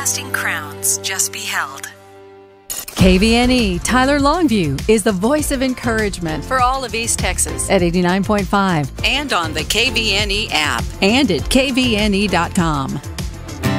everlasting crowns just beheld. KVNE Tyler Longview is the voice of encouragement For all of East Texas at 89.5 and on the KVNE app. and at kvne.com.